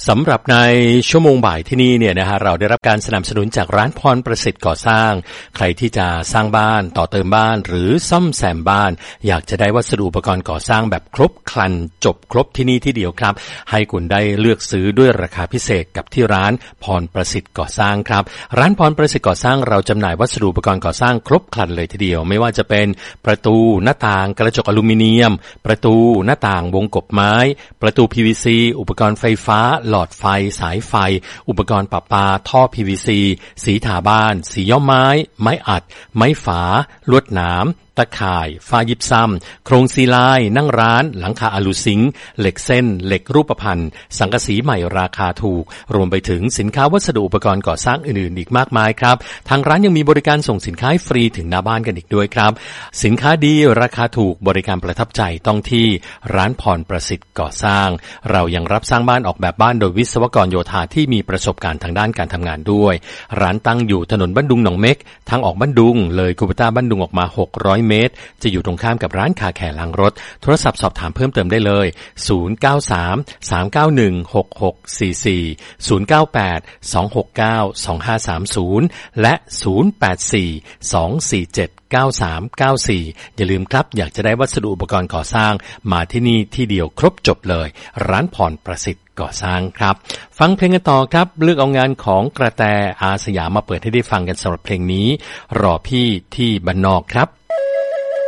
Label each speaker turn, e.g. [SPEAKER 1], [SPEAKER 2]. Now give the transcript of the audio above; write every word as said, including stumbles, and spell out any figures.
[SPEAKER 1] สำหรับในชั่วโมงบ่ายที่นี่เนี่ยนะฮะเราได้รับการสนับสนุนจากร้านพรประสิทธิ์ก่อสร้างใครที่จะสร้างบ้านต่อเติมบ้านหรือซ่อมแซมบ้านอยากจะได้วัสดุอุปกรณ์ก่อสร้างแบบครบครันจบครบที่นี่ที่เดียวครับให้คุณได้เลือกซื้อด้วยราคาพิเศษกับที่ร้านพรประสิทธิ์ก่อสร้างครับร้านพรประสิทธิ์ก่อสร้างเราจำหน่ายวัสดุอุปกรณ์ก่อสร้างครบครันเลยทีเดียวไม่ว่าจะเป็นประตูหน้าต่างกระจกอลูมิเนียมประตูหน้าต่างวงกบไม้ประตู พี วี ซี อุปกรณ์ไฟฟ้าหลอดไฟสายไฟอุปกรณ์ประปาท่อ พี วี ซี สีทาบ้านสีย้อมไม้ไม้อัดไม้ฝาลวดหนามตะข่ายฝ้ายิบซ้ำโครงซีลายนั่งร้านหลังคาอะลูซิงค์เหล็กเส้นเหล็กรูปพรรณสังกะสีใหม่ราคาถูกรวมไปถึงสินค้าวัสดุอุปกรณ์ก่อสร้างอื่นๆอีกมากมายครับทางร้านยังมีบริการส่งสินค้าฟรีถึงหน้าบ้านกันอีกด้วยครับสินค้าดีราคาถูกบริการประทับใจต้องที่ร้านพรประสิทธิ์ก่อสร้างเรายังรับสร้างบ้านออกแบบบ้านโดยวิศวกรโยธาที่มีประสบการณ์ทางด้านการทำงานด้วยร้านตั้งอยู่ถนนบ้านดุงหนองเม็กทางออกบ้านดุงเลยคูเปต้าบ้านดุงออกมาหกร้อยเมตรจะอยู่ตรงข้ามกับร้านคาแคร์ล้างรถโทรศัพท์สอบถามเพิ่มเติมได้เลยศูนย์ เก้า สาม สาม เก้า หนึ่ง หก หก สี่ สี่ ศูนย์ เก้า แปด สอง หก เก้า สอง ห้า สาม ศูนย์และศูนย์ แปด สี่ สอง สี่ เจ็ด เก้า สาม เก้า สี่อย่าลืมครับอยากจะได้วัสดุอุปกรณ์ก่อสร้างมาที่นี่ที่เดียวครบจบเลยร้านพรประสิทธิ์ก่อสร้างครับฟังเพลงกันต่อครับเลือกเอางานของกระแตอาสยามมาเปิดให้ได้ฟังกันสำหรับเพลงนี้รอพี่ที่บ้านนอกครับ